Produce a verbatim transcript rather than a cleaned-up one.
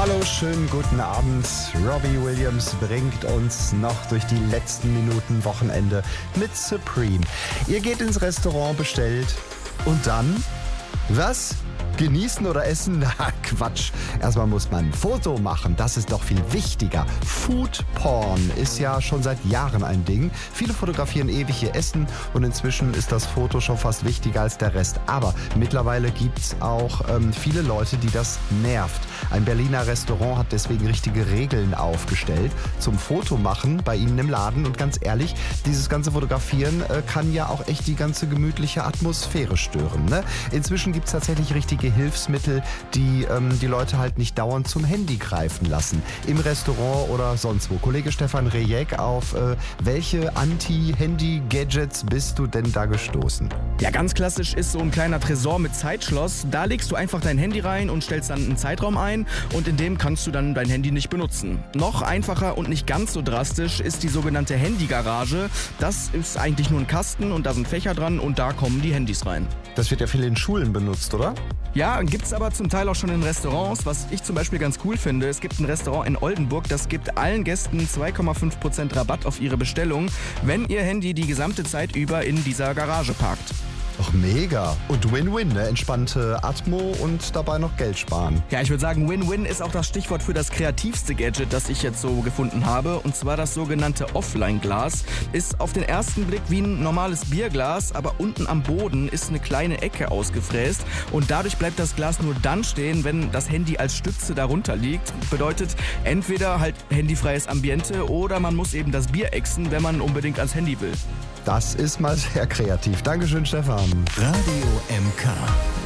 Hallo, schönen guten Abend. Robbie Williams bringt uns noch durch die letzten Minuten Wochenende mit Supreme. Ihr geht ins Restaurant, bestellt und dann, was? Genießen oder essen? Na, Quatsch. Erstmal muss man ein Foto machen. Das ist doch viel wichtiger. Food Porn ist ja schon seit Jahren ein Ding. Viele fotografieren ewig ihr Essen und inzwischen ist das Foto schon fast wichtiger als der Rest. Aber mittlerweile gibt es auch ähm, viele Leute, die das nervt. Ein Berliner Restaurant hat deswegen richtige Regeln aufgestellt zum Fotomachen bei ihnen im Laden. Und ganz ehrlich, dieses ganze Fotografieren äh, kann ja auch echt die ganze gemütliche Atmosphäre stören. Ne? Inzwischen gibt es tatsächlich richtige Hilfsmittel, die ähm, die Leute halt nicht dauernd zum Handy greifen lassen. Im Restaurant oder sonst wo. Kollege Stefan Rejek, auf äh, welche Anti-Handy-Gadgets bist du denn da gestoßen? Ja, ganz klassisch ist so ein kleiner Tresor mit Zeitschloss. Da legst du einfach dein Handy rein und stellst dann einen Zeitraum ein und in dem kannst du dann dein Handy nicht benutzen. Noch einfacher und nicht ganz so drastisch ist die sogenannte Handygarage. Das ist eigentlich nur ein Kasten und da sind Fächer dran und da kommen die Handys rein. Das wird ja viel in Schulen benutzt, oder? Ja, gibt's aber zum Teil auch schon in Restaurants, was ich zum Beispiel ganz cool finde. Es gibt ein Restaurant in Oldenburg, das gibt allen Gästen zwei Komma fünf Prozent Rabatt auf ihre Bestellung, wenn ihr Handy die gesamte Zeit über in dieser Garage parkt. Ach, mega. Und Win-Win, ne? Entspannte Atmo und dabei noch Geld sparen. Ja, ich würde sagen, Win-Win ist auch das Stichwort für das kreativste Gadget, das ich jetzt so gefunden habe. Und zwar das sogenannte Offline-Glas. Ist auf den ersten Blick wie ein normales Bierglas, aber unten am Boden ist eine kleine Ecke ausgefräst. Und dadurch bleibt das Glas nur dann stehen, wenn das Handy als Stütze darunter liegt. Bedeutet, entweder halt handyfreies Ambiente oder man muss eben das Bier exen, wenn man unbedingt ans Handy will. Das ist mal sehr kreativ. Dankeschön, Stefan. Radio M K.